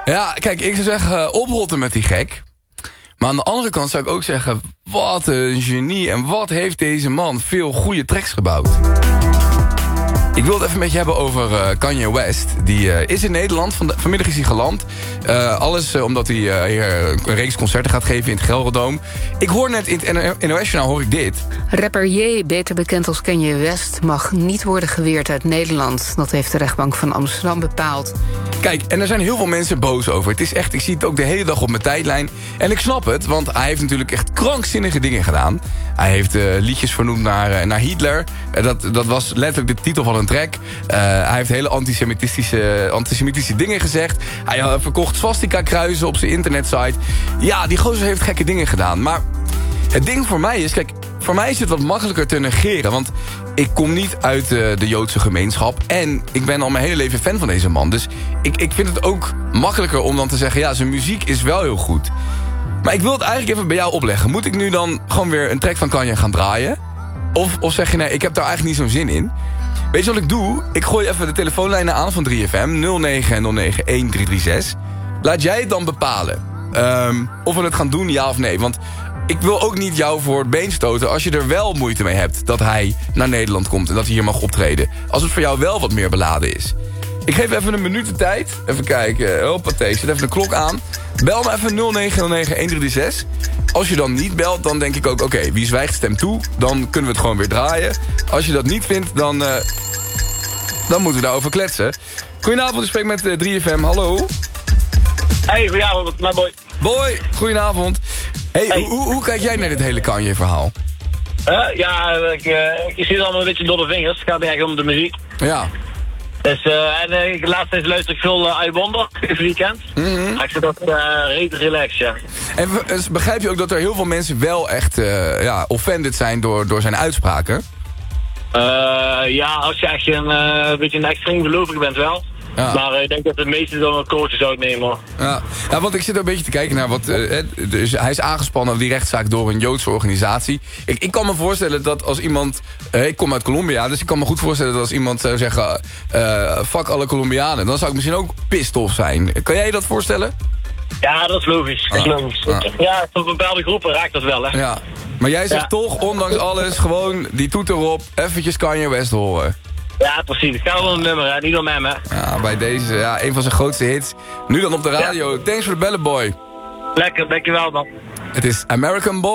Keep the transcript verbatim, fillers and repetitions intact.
Ja, kijk, ik zou zeggen, uh, oprotten met die gek. Maar aan de andere kant zou ik ook zeggen, wat een genie en wat heeft deze man veel goede tracks gebouwd. Ik wil het even met je hebben over uh, Kanye West. Die uh, is in Nederland, Van de, vanmiddag is hij geland. Uh, alles uh, omdat hij uh, hier een reeks concerten gaat geven in het Gelredome. Ik hoor net in het N O S-journaal hoor ik dit. Rapper J, beter bekend als Kanye West, mag niet worden geweerd uit Nederland. Dat heeft de rechtbank van Amsterdam bepaald. Kijk, en er zijn heel veel mensen boos over. Het is echt, ik zie het ook de hele dag op mijn tijdlijn. En ik snap het, want hij heeft natuurlijk echt krankzinnige dingen gedaan. Hij heeft uh, liedjes vernoemd naar, uh, naar Hitler. Uh, dat, dat was letterlijk de titel van een track. Uh, hij heeft hele antisemitische, antisemitische dingen gezegd. Hij uh, verkocht swastika-kruizen op zijn internetsite. Ja, die gozer heeft gekke dingen gedaan. Maar het ding voor mij is, kijk, voor mij is het wat makkelijker te negeren. Want ik kom niet uit uh, de Joodse gemeenschap. En ik ben al mijn hele leven fan van deze man. Dus ik, ik vind het ook makkelijker om dan te zeggen, ja, zijn muziek is wel heel goed. Maar ik wil het eigenlijk even bij jou opleggen. Moet ik nu dan gewoon weer een track van Kanye gaan draaien? Of, of zeg je, nee, ik heb daar eigenlijk niet zo'n zin in. Weet je wat ik doe? Ik gooi even de telefoonlijnen aan van drie F M. nul negen nul negen een drie drie zes. Laat jij het dan bepalen. Um, of we het gaan doen, ja of nee. Want ik wil ook niet jou voor het been stoten als je er wel moeite mee hebt dat hij naar Nederland komt en dat hij hier mag optreden. Als het voor jou wel wat meer beladen is. Ik geef even een minuut de tijd. Even kijken. Hoppatee, zet even de klok aan. Bel me even nul negen nul negen een drie drie zes. Als je dan niet belt, dan denk ik ook, oké, okay, wie zwijgt stem toe. Dan kunnen we het gewoon weer draaien. Als je dat niet vindt, dan, uh, dan moeten we daarover kletsen. Goedenavond, ik spreek met uh, drie F M. Hallo. Hey, goedenavond, mijn boy. Boy, goedenavond. Hey, hey. Hoe, hoe kijk jij naar dit hele Kanye-verhaal? Uh, ja, ik, uh, ik zie het allemaal een beetje door de vingers. Het gaat eigenlijk om de muziek. Ja. Dus, uh, en uh, ik laatst eens luister ik veel uh, I Wonder, het weekend. Mm-hmm. Ik vind dat uh, redelijk relaxed, ja. En begrijp je ook dat er heel veel mensen wel echt uh, ja, offended zijn door, door zijn uitspraken? Uh, ja, als je echt een, uh, een beetje een extreem gelovige bent wel. Ja. Maar uh, ik denk dat de meesten dan een coach zou nemen. Ja. ja, want ik zit een beetje te kijken naar wat... Uh, dus hij is aangespannen op die rechtszaak door een Joodse organisatie. Ik, ik kan me voorstellen dat als iemand... Uh, ik kom uit Colombia, dus ik kan me goed voorstellen dat als iemand zou zeggen... Uh, fuck alle Colombianen, dan zou ik misschien ook pissed off zijn. Kan jij je dat voorstellen? Ja, dat is logisch. Dat is logisch. Ah. Ja, voor bepaalde groepen raakt dat wel, hè. Ja. Maar jij zegt ja. toch, ondanks alles, gewoon die toeter op... eventjes Kanye West horen. Ja, precies. Het gaat wel een nummer, hè. Niet door hem, hè. Ja, bij deze, ja, een van zijn grootste hits. Nu dan op de radio. Ja. Thanks voor de bellen, boy. Lekker, dankjewel, man. Het is American Boy.